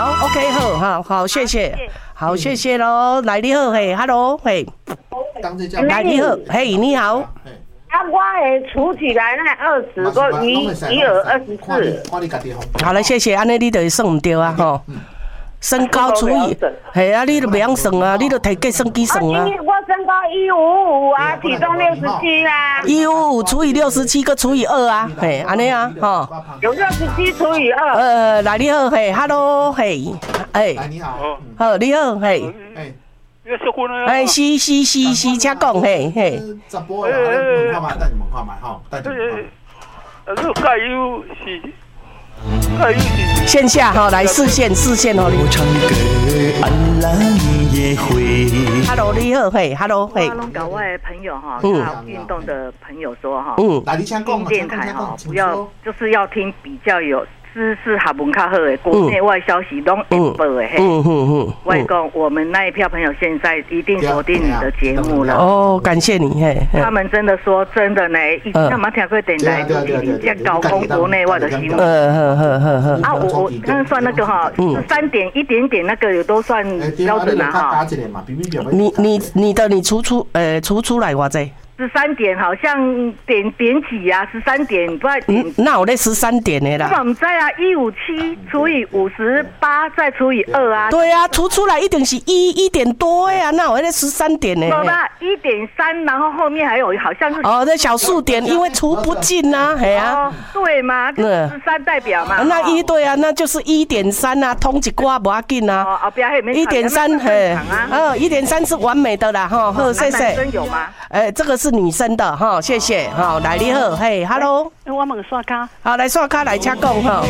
好 ，OK 好，好，谢谢，好，谢谢喽。来你好，嘿 ，Hello， 嘿，来你好，嘿，你好。 我会除起来那20个1耳24。 好了，谢谢，安尼你就算唔对啊，吼。身高除以，系啊，你都袂晓算啊，你都摕计算机算啊。 我身高155啊，体重67啊。 155除以67个除以2啊，嘿，安尼啊，吼。 有67除以2。 来你好，嘿 ，Hello， 嘿，哎， 你好， 好，你好，嘿， 要结婚了。 哎，是，请讲，嘿，嘿。 直播啦，问看卖，等你问看卖吼，等你问看。这加油是。 线下哈，来视线哦。Hello， 你好，嘿 ，Hello， 嘿。 我搞我的朋友哈，运动的朋友说哈，听电台哈，不要就是要听比较有知识学问较好的国内外消息拢会报的嘿。外公，我们那一票朋友现在一定锁定你的节目了。 哦，感谢你嘿。 他们真的说真的呢，以前他们听过电台，在高空国内外的新闻。啊，我刚刚算那个哈，3点一点点那个也都算标准了哈。 你除出来偌济 ？13点好像点几啊？13点不知道。 那有咧13点的啦。 我们在啊，157除以58再除以2啊。 对啊，除出来一定是1点多呀，那有咧13点呢。 没吧，1.3，然后后面还有好像是。 哦，那小数点，因为除不尽呐，嘿啊。 对嘛，13代表嘛。 那对啊，那就是1.3啊，通一寡无要紧啊。 后边还没。 1.3，嘿，1.3是完美的啦，哈，好，谢谢。 男生有吗？ 这个是女生的哈，谢谢，好，来你好，嘿 ，Hello， 我问刷卡， 好，来刷卡来请讲哈。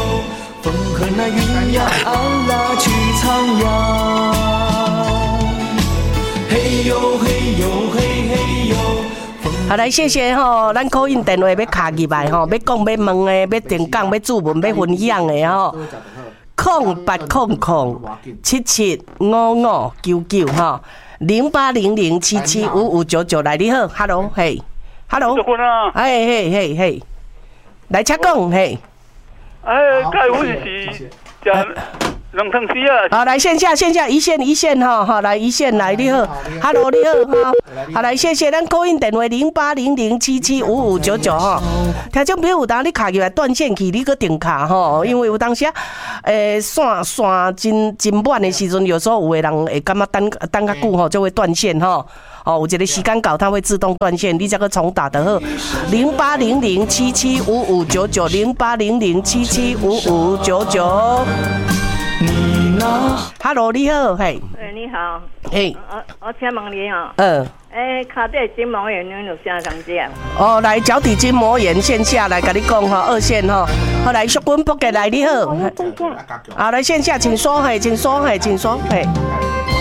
好，来谢谢吼，咱call in电话要卡入来吼，要讲要问的，要定讲，要注文，要分享的吼。0800775599哈，0800775599来你好 ，Hello， 嘿 ，Hello， 嘿，来请讲嘿。 盖我是讲2趟时啊。 好，来线下一线哈，来一线来你好 ，Hello 你好哈，好来谢谢咱call in电话0800775599哈，听众朋友有当你卡入来断线去，你搁定卡吼，因为有当时线真满的时阵，有时候有的人会感觉等较久吼，就会断线吼。哦，有一个时间到，它会自动断线，你才可重打的好。0800775599，0800775599。Hello， 你好，嘿。 你好。 嘿。 我请问你哦。脚底筋膜炎你有啥常见？ 哦，来脚底筋膜炎线下来跟你讲哈，2线哈。好，来淑君仆嘅来你好。好，来线下请说嘿。